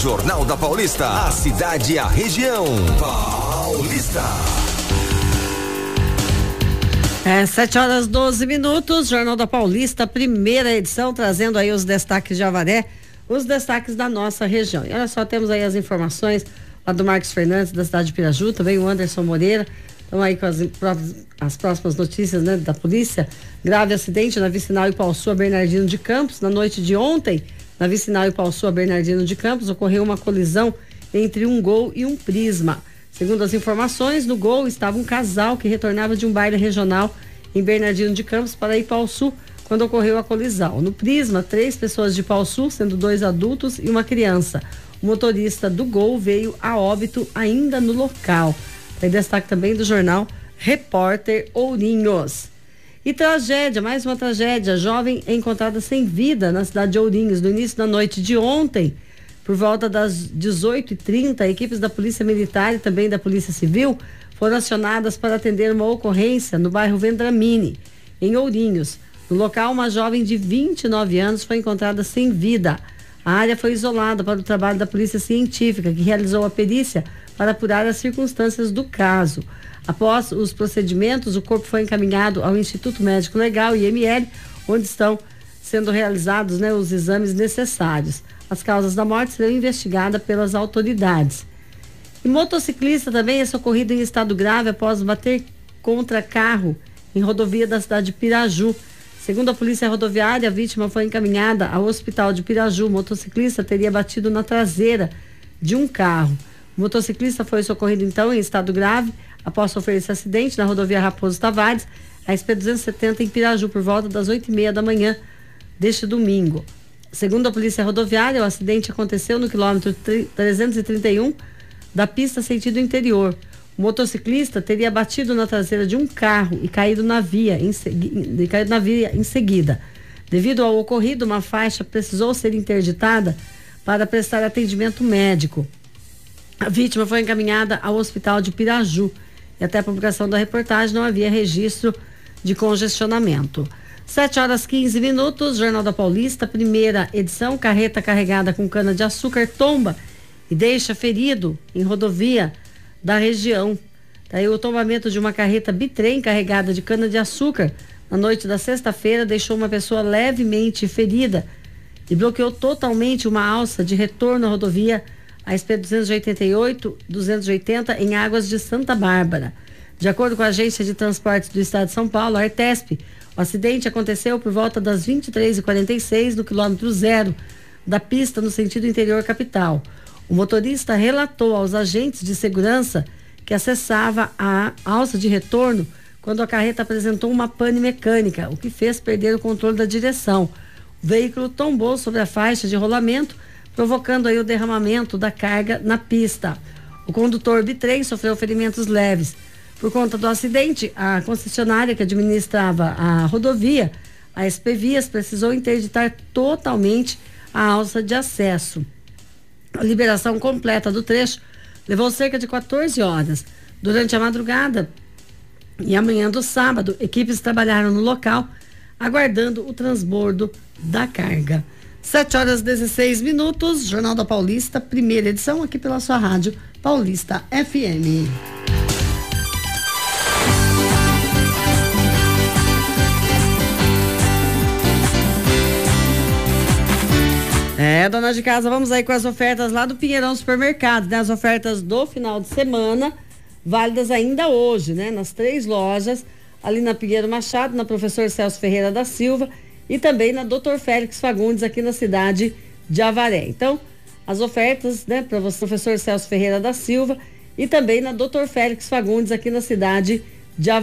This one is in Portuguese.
Jornal da Paulista, a cidade e a região. Paulista. 7h12, Jornal da Paulista, primeira edição, trazendo aí os destaques de Avaré, os destaques da nossa região. E olha só, temos aí as informações lá do Marcos Fernandes, da cidade de Piraju, também o Anderson Moreira. Estão aí com as próximas notícias, né, da polícia. Grave acidente na vicinal Ipaussu a Bernardino de Campos. Na noite de ontem, na vicinal Ipaussu a Bernardino de Campos, ocorreu uma colisão entre um Gol e um Prisma. Segundo as informações, no Gol estava um casal que retornava de um baile regional em Bernardino de Campos para Ipaussu, quando ocorreu a colisão. No Prisma, 3 pessoas de Ipaussu, sendo 2 adultos e uma criança. O motorista do Gol veio a óbito ainda no local. Tem destaque também do jornal Repórter Ourinhos. E tragédia, mais uma tragédia. Jovem é encontrada sem vida na cidade de Ourinhos no início da noite de ontem. Por volta das 18h30, equipes da Polícia Militar e também da Polícia Civil foram acionadas para atender uma ocorrência no bairro Vendramini, em Ourinhos. No local, uma jovem de 29 anos foi encontrada sem vida. A área foi isolada para o trabalho da Polícia Científica, que realizou a perícia para apurar as circunstâncias do caso. Após os procedimentos, o corpo foi encaminhado ao Instituto Médico Legal, IML, onde estão sendo realizados, né, os exames necessários. As causas da morte serão investigadas pelas autoridades. E motociclista também é socorrido em estado grave após bater contra carro em rodovia da cidade de Piraju. Segundo a Polícia Rodoviária, a vítima foi encaminhada ao hospital de Piraju. O motociclista teria batido na traseira de um carro. O motociclista foi socorrido então em estado grave após sofrer esse acidente na rodovia Raposo Tavares, a SP-270 em Piraju, por volta das 8h30 da manhã deste domingo. Segundo a Polícia Rodoviária, o acidente aconteceu no quilômetro 331 da pista sentido interior. O motociclista teria batido na traseira de um carro e caído na via em seguida. Devido ao ocorrido, uma faixa precisou ser interditada para prestar atendimento médico. A vítima foi encaminhada ao hospital de Piraju e até a publicação da reportagem não havia registro de congestionamento. 7h15, Jornal da Paulista, primeira edição. Carreta carregada com cana-de-açúcar tomba e deixa ferido em rodovia da região. Daí o tombamento de uma carreta bitrem carregada de cana-de-açúcar na noite da sexta-feira deixou uma pessoa levemente ferida e bloqueou totalmente uma alça de retorno à rodovia SP-288-280 em Águas de Santa Bárbara. De acordo com a Agência de Transportes do Estado de São Paulo, a Artesp, o acidente aconteceu por volta das 23h46 no quilômetro 0 da pista no sentido interior capital. O motorista relatou aos agentes de segurança que acessava a alça de retorno quando a carreta apresentou uma pane mecânica, o que fez perder o controle da direção. O veículo tombou sobre a faixa de rolamento, provocando aí o derramamento da carga na pista. O condutor bitrem sofreu ferimentos leves. Por conta do acidente, a concessionária que administrava a rodovia, a SP Vias, precisou interditar totalmente a alça de acesso. A liberação completa do trecho levou cerca de 14 horas. Durante a madrugada e a manhã do sábado, equipes trabalharam no local, aguardando o transbordo da carga. 7h16, Jornal da Paulista, primeira edição, aqui pela sua rádio Paulista FM. Dona de casa, vamos aí com as ofertas lá do Pinheirão Supermercado, né? As ofertas do final de semana, válidas ainda hoje, né? Nas 3 lojas, ali na Pinheiro Machado, na Professor Celso Ferreira da Silva e também na Dr. Félix Fagundes, aqui na cidade de Avaré. Então, as ofertas, né, para você, Professor Celso Ferreira da Silva e também na Dr. Félix Fagundes, aqui na cidade de Avaré.